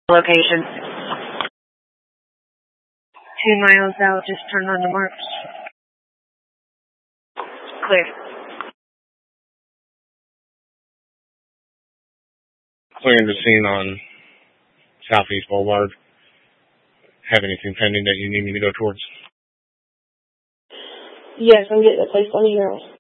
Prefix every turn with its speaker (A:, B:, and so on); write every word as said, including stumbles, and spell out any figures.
A: Location. Two miles out, just turn on the marks. Clear.
B: Clearing the scene on Southeast Boulevard. Have anything pending that you need me to go towards?
C: Yes, I'm getting a place on the mural.